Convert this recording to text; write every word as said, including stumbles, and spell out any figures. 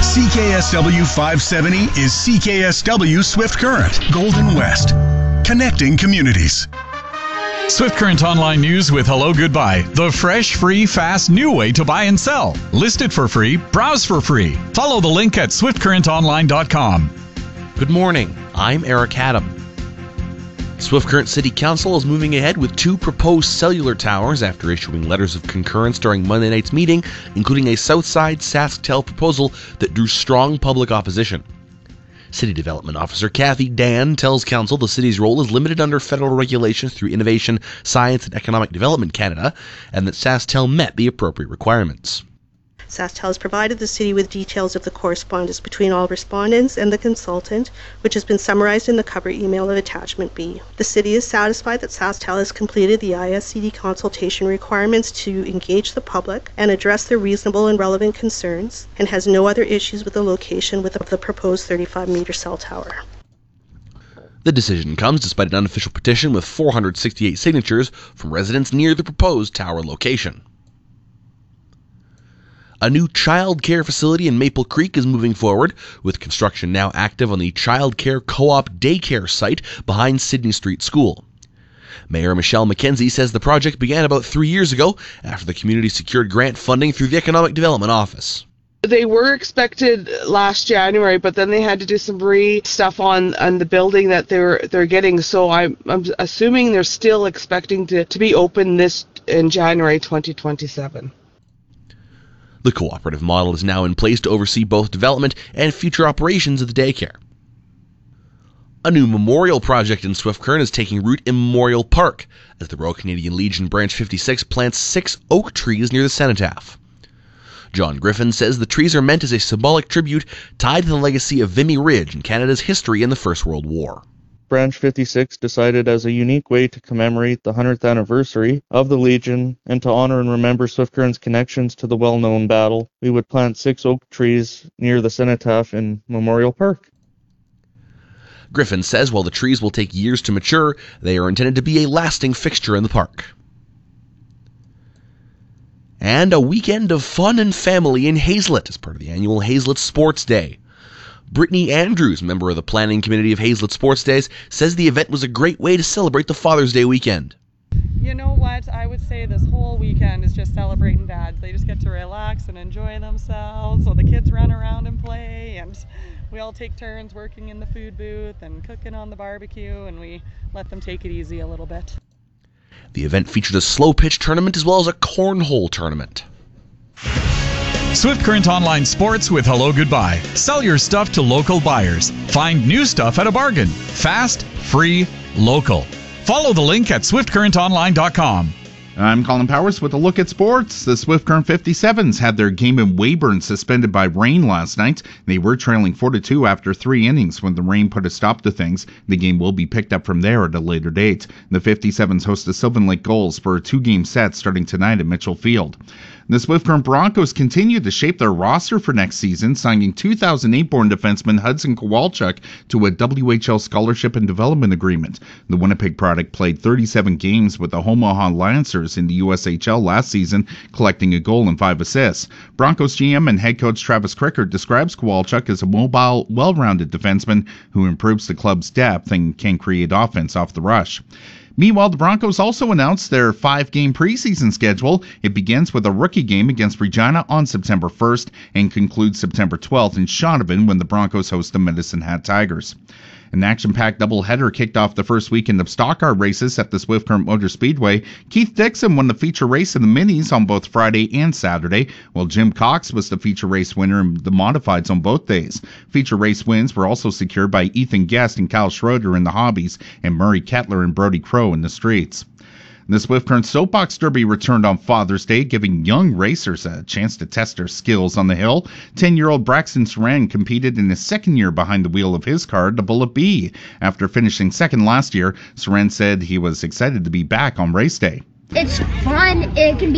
C K S W five seventy is C K S W Swift Current, Golden West. Connecting communities. Swift Current Online News with Hello Goodbye. The fresh, free, fast, new way to buy and sell. List it for free. Browse for free. Follow the link at swift current online dot com. Good morning. I'm Eric Adam. Swift Current City Council is moving ahead with two proposed cellular towers after issuing letters of concurrence during Monday night's meeting, including a Southside SaskTel proposal that drew strong public opposition. City Development Officer Kathy Dan tells Council the city's role is limited under federal regulations through Innovation, Science and Economic Development Canada, and that SaskTel met the appropriate requirements. SaskTel has provided the city with details of the correspondence between all respondents and the consultant, which has been summarized in the cover email of Attachment B. The city is satisfied that SaskTel has completed the I S C D consultation requirements to engage the public and address their reasonable and relevant concerns, and has no other issues with the location with the proposed thirty-five meter cell tower. The decision comes despite an unofficial petition with four hundred sixty-eight signatures from residents near the proposed tower location. A new child care facility in Maple Creek is moving forward, with construction now active on the Child Care Co-op daycare site behind Sydney Street School. Mayor Michelle McKenzie says the project began about three years ago after the community secured grant funding through the Economic Development Office. They were expected last January, but then they had to do some re stuff on, on the building that they're they're getting. So I'm, I'm assuming they're still expecting to, to be open this in January twenty twenty-seven. The cooperative model is now in place to oversee both development and future operations of the daycare. A new memorial project in Swift Current is taking root in Memorial Park, as the Royal Canadian Legion Branch fifty-six plants six oak trees near the cenotaph. John Griffin says the trees are meant as a symbolic tribute tied to the legacy of Vimy Ridge and Canada's history in the First World War. Branch fifty-six decided as a unique way to commemorate the one hundredth anniversary of the Legion and to honor and remember Swift Current's connections to the well-known battle, we would plant six oak trees near the cenotaph in Memorial Park. Griffin says while the trees will take years to mature, they are intended to be a lasting fixture in the park. And a weekend of fun and family in Hazelet as part of the annual Hazelet Sports Day. Brittany Andrews, member of the planning committee of Hazelet Sports Days, says the event was a great way to celebrate the Father's Day weekend. You know what? I would say this whole weekend is just celebrating dads. They just get to relax and enjoy themselves. So the kids run around and play, and we all take turns working in the food booth and cooking on the barbecue, and we let them take it easy a little bit. The event featured a slow pitch tournament as well as a cornhole tournament. Swift Current Online Sports with Hello Goodbye. Sell your stuff to local buyers. Find new stuff at a bargain. Fast, free, local. Follow the link at swift current online dot com. I'm Colin Powers with a look at sports. The Swift Current fifty-sevens had their game in Weyburn suspended by rain last night. They were trailing four to two after three innings when the rain put a stop to things. The game will be picked up from there at a later date. The fifty-sevens host the Sylvan Lake Gulls for a two-game set starting tonight at Mitchell Field. The Swift Current Broncos continue to shape their roster for next season, signing two thousand eight-born defenseman Hudson Kowalchuk to a W H L scholarship and development agreement. The Winnipeg product played thirty-seven games with the Omaha Lancers in the U S H L last season, collecting a goal and five assists. Broncos G M and head coach Travis Crickard describes Kowalchuk as a mobile, well-rounded defenseman who improves the club's depth and can create offense off the rush. Meanwhile, the Broncos also announced their five-game preseason schedule. It begins with a rookie game against Regina on September first and concludes September twelfth in Shaunavon when the Broncos host the Medicine Hat Tigers. An action-packed doubleheader kicked off the first weekend of stock car races at the Swift Current Motor Speedway. Keith Dixon won the feature race in the minis on both Friday and Saturday, while Jim Cox was the feature race winner in the modifieds on both days. Feature race wins were also secured by Ethan Guest and Kyle Schroeder in the hobbies, and Murray Kettler and Brody Crow in the streets. The Swift Current Soapbox Derby returned on Father's Day, giving young racers a chance to test their skills on the hill. ten-year-old Braxton Saran competed in his second year behind the wheel of his car, the Bullet B. After finishing second last year, Saran said he was excited to be back on race day. It's fun. It can be